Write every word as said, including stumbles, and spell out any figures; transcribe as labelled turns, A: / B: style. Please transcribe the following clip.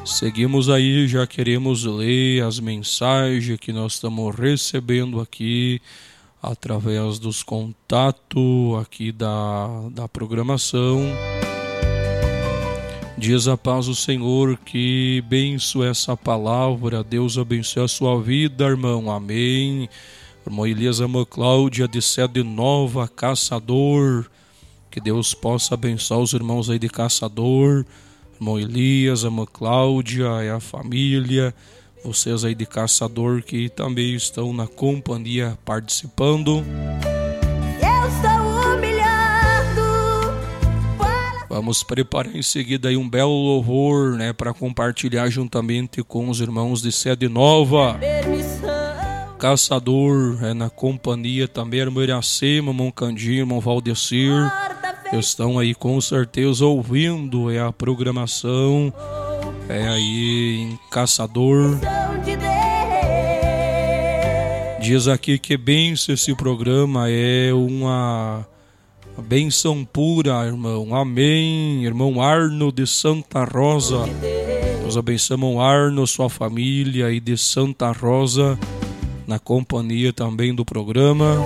A: Seguimos aí, já queremos ler as mensagens que nós estamos recebendo aqui através dos contatos aqui da, da programação. Diz a paz do Senhor, que benção essa palavra, Deus abençoe a sua vida, irmão, amém. Irmã Elias, irmã Cláudia, de Sede Nova, Caçador, que Deus possa abençoar os irmãos aí de Caçador. Irmão Elias, irmã Cláudia, é a família, vocês aí de Caçador que também estão na companhia participando.
B: Eu estou humilhado.
A: Vamos preparar em seguida aí um belo louvor, né, para compartilhar juntamente com os irmãos de Sede Nova.
B: Permissão.
A: Caçador, é na companhia também, irmão Iracema, irmão Candinho, irmão Valdecir. Estão aí com certeza ouvindo é a programação, é aí em Caçador. Diz aqui que benção esse programa, é uma benção pura, irmão, amém. Irmão Arno de Santa Rosa, Deus abençoe, irmão Arno, sua família aí de Santa Rosa, na companhia também do programa.